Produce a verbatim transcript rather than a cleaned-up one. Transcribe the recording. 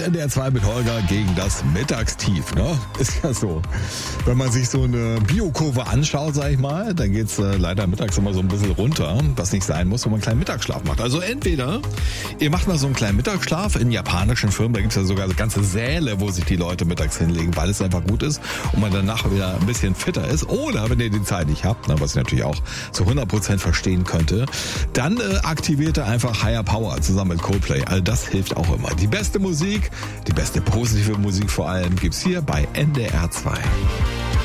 N D R zwei mit Holger gegen das Mittagstief, ne? Ist ja so. Wenn man sich so eine Biokurve anschaut, sag ich mal, dann geht's äh, leider mittags immer so ein bisschen runter, was nicht sein muss, wenn man einen kleinen Mittagsschlaf macht. Also entweder ihr macht mal so einen kleinen Mittagsschlaf in japanischen Firmen, da gibt's ja sogar ganze Säle, wo sich die Leute mittags hinlegen, weil es einfach gut ist und man danach wieder ein bisschen fitter ist. Oder wenn ihr die Zeit nicht habt, was ich natürlich auch zu hundert Prozent verstehen könnte, dann äh, aktiviert ihr einfach Higher Power zusammen mit Coldplay. All das hilft auch immer. Die beste Musik, die beste positive Musik vor allem gibt's hier bei N D R zwei.